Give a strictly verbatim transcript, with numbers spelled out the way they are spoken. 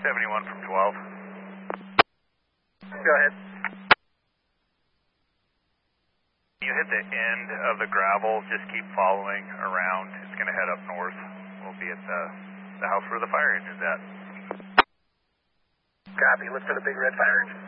seventy-one from twelve. Go ahead. You hit the end of the gravel, just keep following around. It's going to head up north. We'll be at the, the house where the fire engine's at. Copy. Look for the big red fire engine.